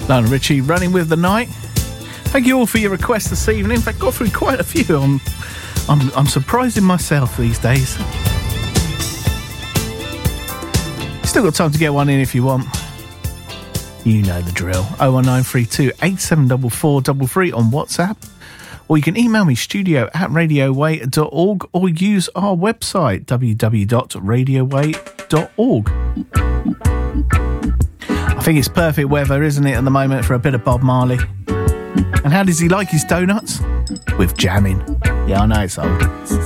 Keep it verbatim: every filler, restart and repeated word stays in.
Lionel Richie, Running with the Night. Thank you all for your requests this evening. In fact, got through quite a few. I'm, I'm, I'm surprising myself these days. Still got time to get one in if you want. You know the drill. oh one nine three two eight seven four four three three on WhatsApp. Or you can email me, studio at radio way dot org, or use our website, w w w dot radio way dot org. I think it's perfect weather, isn't it, at the moment, for a bit of Bob Marley. And how does he like his donuts? With jamming. Yeah, I know it's old.